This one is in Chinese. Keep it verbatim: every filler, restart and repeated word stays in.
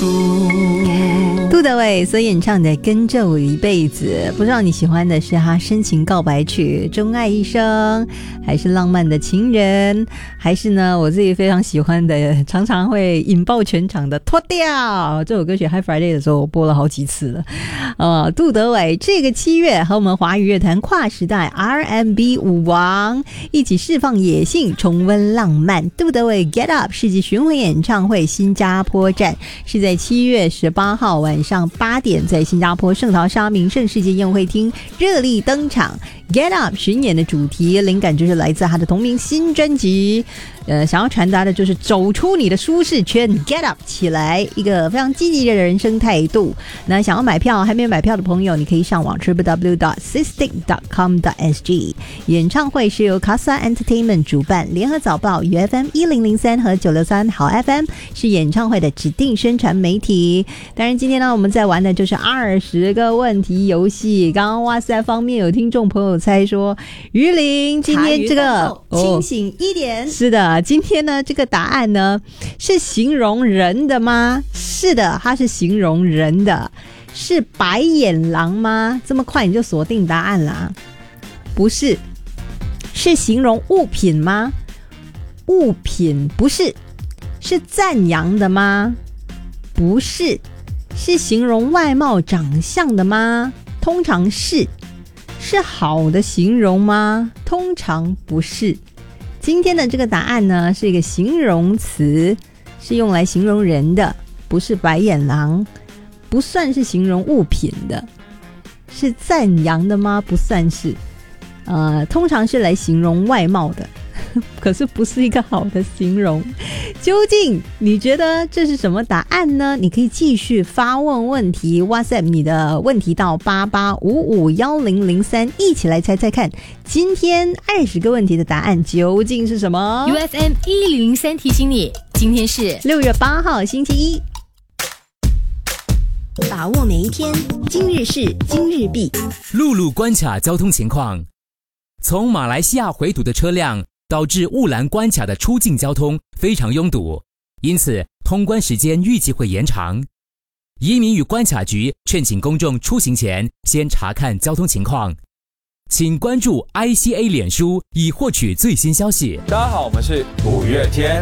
杜德伟所演唱的《跟着我一辈子》，不知道你喜欢的是他深情告白曲《钟爱一生》，还是浪漫的情人，还是呢我自己非常喜欢的，常常会引爆全场的脱掉这首歌曲。 High Friday 的时候我播了好几次了。呃，杜德伟这个七月和我们华语乐坛跨时代 R and B 舞王一起释放野性，重温浪漫。杜德伟 Get Up 世纪巡回演唱会新加坡站是在七月十八号晚上八点，在新加坡圣淘沙名胜世界宴会厅热力登场。 Get Up 巡演的主题灵感就是来自他的同名新专辑，呃，想要传达的就是走出你的舒适圈 Get Up 起来，一个非常积极的人生态度。那想要买票还没有买票的朋友，你可以上网 double-u double-u double-u dot sistik dot com dot s g。 演唱会是由 Casa Entertainment 主办，联合早报 U F M 一零零三和九六三好 F M 是演唱会的指定宣传媒体。当然今天呢我们在玩的就是二十个问题游戏。刚刚哇塞方面有听众朋友猜说于林今天这个清醒一点、哦、是的，今天呢这个答案呢是形容人的吗？是的，它是形容人的。是白眼狼吗？这么快你就锁定答案啦？不是。是形容物品吗？物品不是。是赞扬的吗？不是。是形容外貌长相的吗？通常是。是好的形容吗？通常不是。今天的这个答案呢是一个形容词，是用来形容人的，不是白眼狼，不算是形容物品的。是赞扬的吗？不算是。呃，通常是来形容外貌的，可是不是一个好的形容。究竟你觉得这是什么答案呢？你可以继续发问问题 WhatsApp 你的问题到八八五五一零零三，一起来猜猜看今天二十个问题的答案究竟是什么。 U F M 一零零三提醒你，今天是六月八号星期一。 把握每一天，今日事今日毕。 陆路关卡交通情况，从马来西亚回堵的车辆导致雾兰关卡的出境交通非常拥堵，因此通关时间预计会延长。移民与关卡局劝请公众出行前先查看交通情况，请关注 I C A 脸书以获取最新消息。 大家好，我们是五月天。